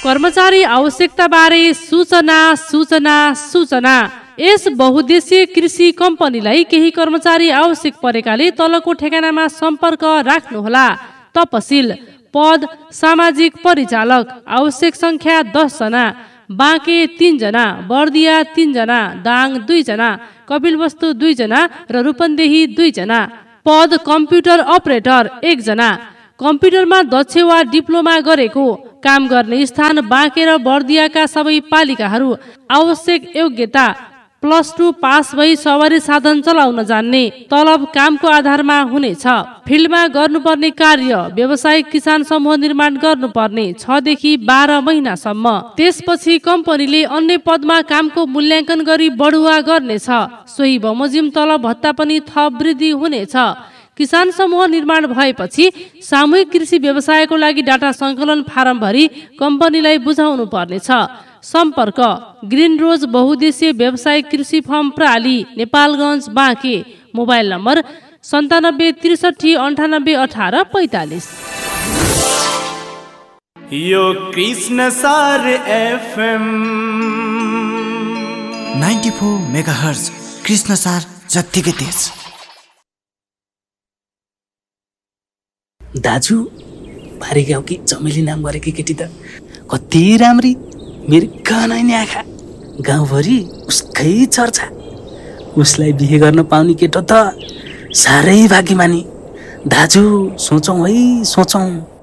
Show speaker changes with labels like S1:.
S1: कर्मचारी आवश्यकताबारे सूचना सूचना सूचना। यस बहुद्देश्य कृषि कम्पनीलाई केही कर्मचारी आवश्यक परेकाले तलको ठेगानामा सम्पर्क राख्नुहोला। तपसिल पद सामाजिक परिचालक, आवश्यक संख्या 10 जना, बाँके 3 जना, बर्दिया 3 जना, दाङ 2 जना, कपिलवस्तु 2 जना र रूपन्देही 2 जना। पद कम्प्युटर अपरेटर 1 जना, कम्प्युटरमा दक्ष वा डिप्लोमा गरेको। काम गर्ने स्थान बाँके र बर्दियाका सबै पालिकाहरू। आवश्यक योग्यता +2 पास भई सवारी साधन चलाउन जान्ने। तलब कामको आधारमा हुनेछ। फिल्डमा गर्नुपर्ने कार्य व्यावसायिक किसान समूह निर्माण गर्नुपर्ने 6 देखि 12 महिनासम्म। त्यसपछि कम्पनीले अन्य पदमा कामको मूल्याङ्कन गरी बढुवा गर्नेछ। सोही बमोजिम तलब भत्ता पनि थप वृद्धि हुनेछ। किसान समूह निर्माण भएपछि सामूहिक कृषि व्यवसायको लागि डाटा सङ्कलन फारम भरी कम्पनीलाई बुझाउनु पर्नेछ। सम्पर्क ग्रिन रोज बहुद्देश्य व्यावसायिक कृषि form प्राली, Nepalgunj, Banke. Mobile number 97 63 98 18 45।
S2: यो कृष्ण सार एफएम
S3: 94 मेगाहर्ज कृष्ण सार जत्तिकै तेज।
S4: दाजु भारी गाउँकी चमेली नाम गरेकी केटी त कति राम्री, मिर्का नैनी आँखा, गाउँभरि उसकै चर्चा। उसलाई बिहे गर्न पाउने केटो त साह्रै भाग्यमानी। दाजु सोचौँ है सोचौँ।